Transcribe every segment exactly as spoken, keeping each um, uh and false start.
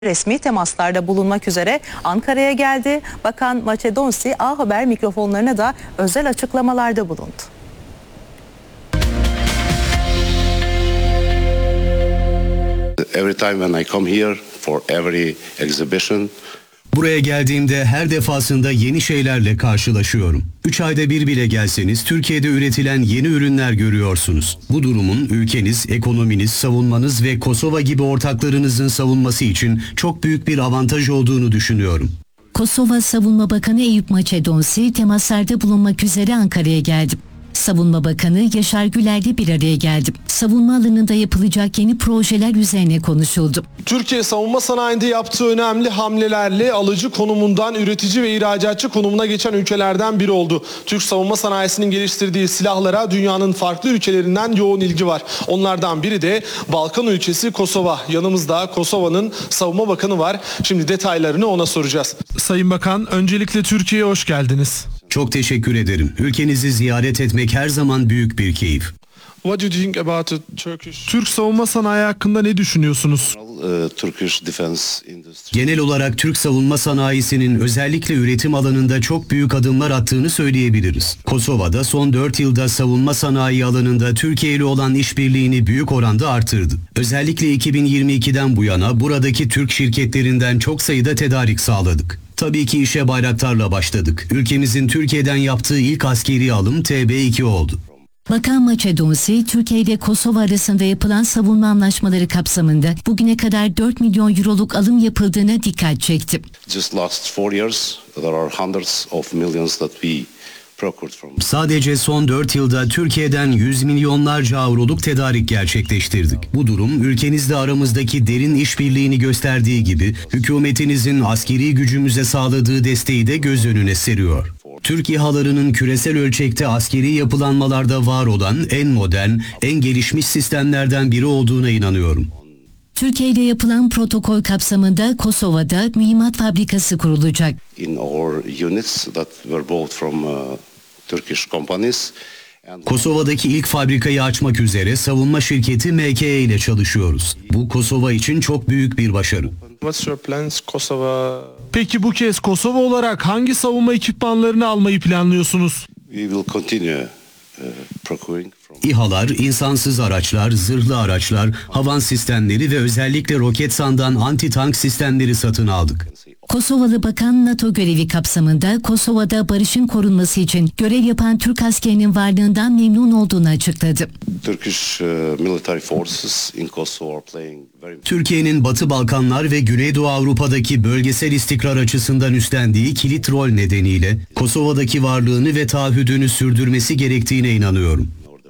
resmi temaslarda bulunmak üzere Ankara'ya geldi. Bakan Maçedonsi A Haber mikrofonlarına da özel açıklamalarda bulundu. Every time when I come here for every exhibition, buraya geldiğimde her defasında yeni şeylerle karşılaşıyorum. Üç ayda bir bile gelseniz Türkiye'de üretilen yeni ürünler görüyorsunuz. Bu durumun ülkeniz, ekonominiz, savunmanız ve Kosova gibi ortaklarınızın savunması için çok büyük bir avantaj olduğunu düşünüyorum. Kosova Savunma Bakanı Eyüp Maçedonsi temaslarda bulunmak üzere Ankara'ya geldi. Savunma Bakanı Yaşar Güler'le bir araya geldi. Savunma alanında yapılacak yeni projeler üzerine konuşuldu. Türkiye savunma sanayinde yaptığı önemli hamlelerle alıcı konumundan üretici ve ihracatçı konumuna geçen ülkelerden biri oldu. Türk savunma sanayisinin geliştirdiği silahlara dünyanın farklı ülkelerinden yoğun ilgi var. Onlardan biri de Balkan ülkesi Kosova. Yanımızda Kosova'nın savunma bakanı var. Şimdi detaylarını ona soracağız. Sayın Bakan, öncelikle Türkiye'ye hoş geldiniz. Çok teşekkür ederim. Ülkenizi ziyaret etmek her zaman büyük bir keyif. What do you think about the Turkish... Türk savunma sanayi hakkında ne düşünüyorsunuz? uh, Turkish defense industry. Genel olarak Türk savunma sanayisinin özellikle üretim alanında çok büyük adımlar attığını söyleyebiliriz. Kosova'da son dört yılda savunma sanayi alanında Türkiye ile olan işbirliğini büyük oranda artırdı. Özellikle iki bin yirmi ikiden bu yana buradaki Türk şirketlerinden çok sayıda tedarik sağladık. Tabii ki işe Bayraktar'la başladık. Ülkemizin Türkiye'den yaptığı ilk askeri alım T B iki oldu. Bakan Maçedonsi, Türkiye ile Kosova arasında yapılan savunma anlaşmaları kapsamında bugüne kadar dört milyon euroluk alım yapıldığına dikkat çekti. Just last four years, there are hundreds of millions that we procured from. Sadece son dört yılda Türkiye'den yüz milyonlarca avroluk tedarik gerçekleştirdik. Bu durum ülkenizle aramızdaki derin işbirliğini gösterdiği gibi hükümetinizin askeri gücümüze sağladığı desteği de göz önüne seriyor. Türk İHA'larının küresel ölçekte askeri yapılanmalarda var olan en modern, en gelişmiş sistemlerden biri olduğuna inanıyorum. Türkiye ile yapılan protokol kapsamında Kosova'da mühimmat fabrikası kurulacak. In our units that were bought from uh, Turkish companies. And Kosova'daki ilk fabrikayı açmak üzere savunma şirketi M K E ile çalışıyoruz. Bu Kosova için çok büyük bir başarı. What's your plans, Kosova? Peki bu kez Kosova olarak hangi savunma ekipmanlarını almayı planlıyorsunuz? we will continue uh, procuring from. İHA'lar, insansız araçlar, zırhlı araçlar, havan sistemleri ve özellikle Roketsan'dan anti-tank sistemleri satın aldık. Kosovalı Bakan NATO görevi kapsamında Kosova'da barışın korunması için görev yapan Türk askerinin varlığından memnun olduğunu açıkladı. Turkish uh, military forces in Kosovo are playing very. Türkiye'nin Batı Balkanlar ve Güneydoğu Avrupa'daki bölgesel istikrar açısından üstlendiği kilit rol nedeniyle Kosova'daki varlığını ve taahhüdünü sürdürmesi gerektiğine inanıyorum.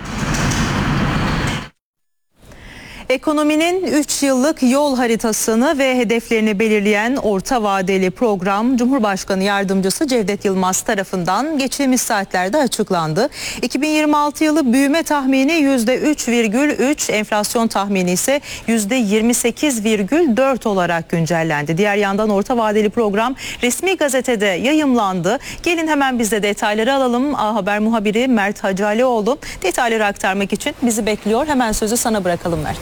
Ekonominin üç yıllık yol haritasını ve hedeflerini belirleyen orta vadeli program Cumhurbaşkanı Yardımcısı Cevdet Yılmaz tarafından geçtiğimiz saatlerde açıklandı. iki bin yirmi altı yılı büyüme tahmini yüzde üç virgül üç, enflasyon tahmini ise yüzde yirmi sekiz virgül dört olarak güncellendi. Diğer yandan orta vadeli program resmi gazetede yayımlandı. Gelin hemen biz de detayları alalım. A Haber muhabiri Mert Hacalioğlu detayları aktarmak için bizi bekliyor. Hemen sözü sana bırakalım Mert.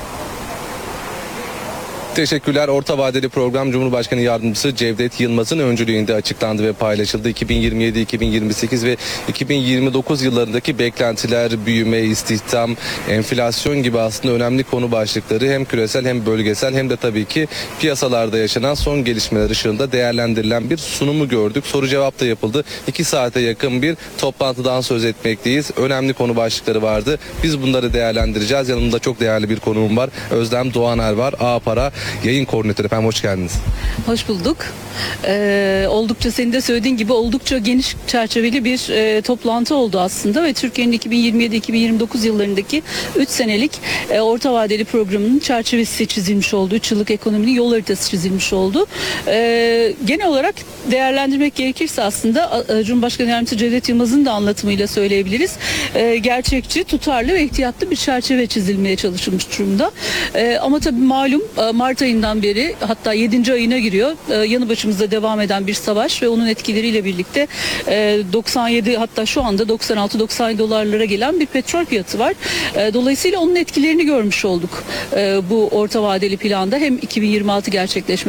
Teşekkürler. Orta vadeli program Cumhurbaşkanı Yardımcısı Cevdet Yılmaz'ın öncülüğünde açıklandı ve paylaşıldı. iki bin yirmi yedi, iki bin yirmi sekiz ve iki bin yirmi dokuz yıllarındaki beklentiler, büyüme, istihdam, enflasyon gibi aslında önemli konu başlıkları hem küresel hem bölgesel hem de tabii ki piyasalarda yaşanan son gelişmeler ışığında değerlendirilen bir sunumu gördük. Soru cevap da yapıldı. iki saate yakın bir toplantıdan söz etmekteyiz. Önemli konu başlıkları vardı. Biz bunları değerlendireceğiz. Yanımda çok değerli bir konuğum var. Özlem Doğaner var. A Para Yayın koordinatörü. Efendim hoş geldiniz. Hoş bulduk. Ee, oldukça senin de söylediğin gibi oldukça geniş çerçeveli bir e, toplantı oldu aslında ve Türkiye'nin iki bin yirmi yedi iki bin yirmi dokuz yıllarındaki üç senelik e, orta vadeli programının çerçevesi çizilmiş oldu. üç yıllık ekonominin yol haritası çizilmiş oldu. E, genel olarak değerlendirmek gerekirse aslında e, Cumhurbaşkanı Yardımcısı Cevdet Yılmaz'ın da anlatımıyla söyleyebiliriz. E, gerçekçi, tutarlı ve ihtiyatlı bir çerçeve çizilmeye çalışılmış durumda. E, ama tabii malum e, Mart ayından beri, hatta yedinci ayına giriyor. E, yanı başımızda devam eden bir savaş ve onun etkileriyle birlikte e, doksan yedi, hatta şu anda doksan altı doksan yedi dolarlara gelen bir petrol fiyatı var. E, dolayısıyla onun etkilerini görmüş olduk. E, bu orta vadeli planda hem iki bin yirmi altı gerçekleşmesi